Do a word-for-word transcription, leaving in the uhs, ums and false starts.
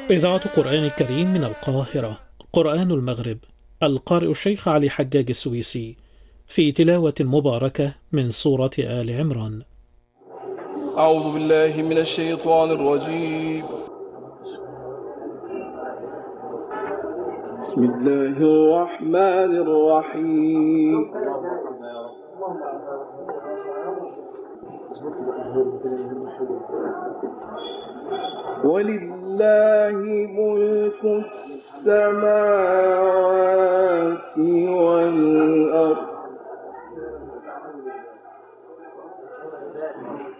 إذاعة قرآن الكريم من القاهرة. قرآن المغرب. القارئ الشيخ علي حجاج السويسي في تلاوة مباركة من سورة آل عمران. أعوذ بالله من الشيطان الرجيم. بسم الله الرحمن الرحيم. ولله ملك السماوات والأرض